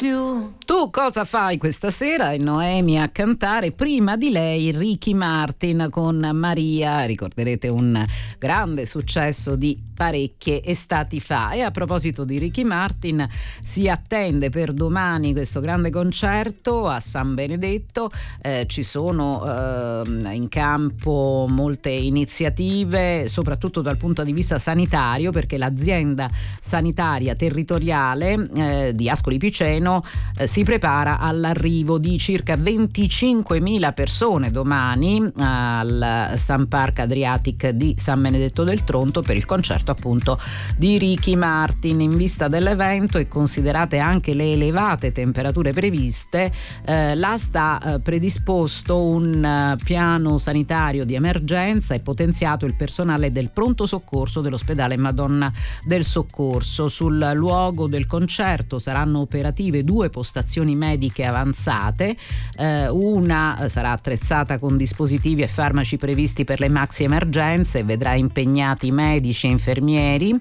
più. Tu cosa fai questa sera? E Noemi a cantare, prima di lei Ricky Martin con Maria, ricorderete un grande successo di parecchie estati fa. E a proposito di Ricky Martin, si attende per domani questo grande concerto a San Benedetto, ci sono in campo molte iniziative, soprattutto dal punto di vista sanitario, perché l'azienda sanitaria territoriale di Ascoli Piceno si prepara all'arrivo di circa 25.000 persone domani al Sun Park Adriatic di San Benedetto del Tronto per il concerto appunto di Ricky Martin. In vista dell'evento e considerate anche le elevate temperature previste, l'ASTA ha predisposto un piano sanitario di emergenza e potenziato il personale del pronto soccorso dell'ospedale Madonna del Soccorso. Sul luogo del concerto saranno operative 2 postazioni mediche avanzate, una sarà attrezzata con dispositivi e farmaci previsti per le maxi emergenze e vedrà impegnati medici e infermieri,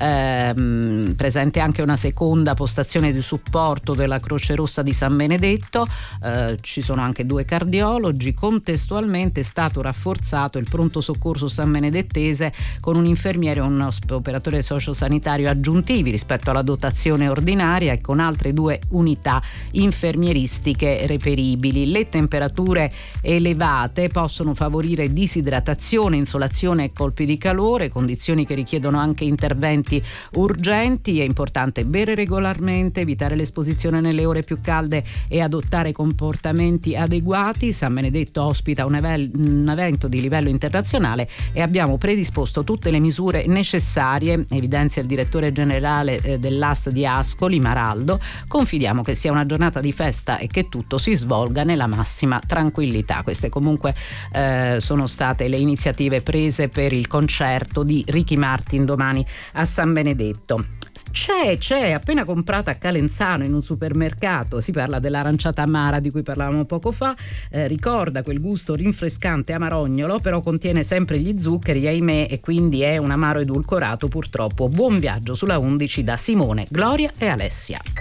presente anche una seconda postazione di supporto della Croce Rossa di San Benedetto, ci sono anche 2 cardiologi. Contestualmente è stato rafforzato il pronto soccorso San Benedettese con un infermiere e un operatore sociosanitario aggiuntivi rispetto alla dotazione ordinaria e con altre 2 unità infermieristiche reperibili. Le temperature elevate possono favorire disidratazione, insolazione e colpi di calore, condizioni che richiedono anche interventi urgenti. È importante bere regolarmente, evitare l'esposizione nelle ore più calde e adottare comportamenti adeguati. San Benedetto ospita un evento di livello internazionale e abbiamo predisposto tutte le misure necessarie, evidenzia il direttore generale dell'AST di Ascoli, Maraldo. Confidiamo che sia una giornata di festa e che tutto si svolga nella massima tranquillità. Queste comunque sono state le iniziative prese per il concerto di Ricky Martin domani a San Benedetto. C'è appena comprata a Calenzano in un supermercato, si parla dell'aranciata amara di cui parlavamo poco fa, ricorda quel gusto rinfrescante amarognolo, però contiene sempre gli zuccheri, ahimè, e quindi è un amaro edulcorato purtroppo. Buon viaggio sulla 11 da Simone, Gloria e Alessia.